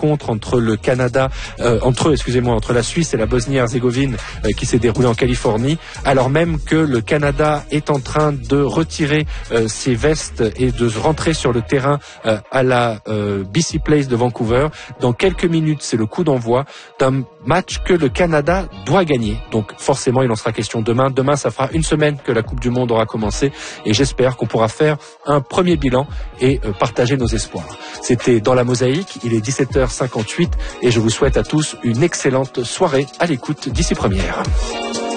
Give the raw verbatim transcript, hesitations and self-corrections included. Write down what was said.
rencontre entre le Canada, euh, entre, excusez-moi, entre la Suisse et la Bosnie-Herzégovine euh, qui s'est déroulée en Californie, alors même que le Canada est en train de retirer euh, ses vestes et de rentrer sur le terrain euh, à la euh, B C Place de Vancouver. Dans quelques minutes, c'est le coup d'envoi d'un match que le Canada doit gagner. Donc forcément, il en sera question demain. Demain, ça fera une semaine que la Coupe du Monde aura commencé et j'espère qu'on pourra faire un premier bilan et euh, partager nos espoirs. C'était Dans la Mosaïque, il est dix-sept heures cinquante-huit et je vous souhaite à tous une excellente soirée à l'écoute d'Ici Première.